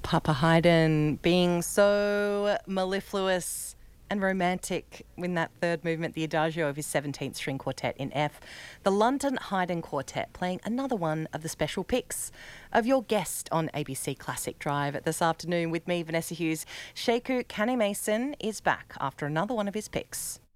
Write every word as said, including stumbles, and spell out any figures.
Papa Haydn being so mellifluous and romantic in that third movement, the Adagio of his seventeenth string quartet in F. The London Haydn Quartet playing another one of the special picks of your guest on A B C Classic Drive this afternoon with me, Vanessa Hughes. Sheku Kane-Mason is back after another one of his picks.